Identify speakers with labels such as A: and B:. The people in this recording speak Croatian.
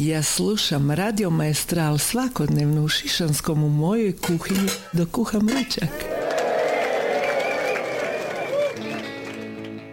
A: Ja slušam Radio Maestral svakodnevno u Šišanskom u mojoj kuhinji dok kuham ručak.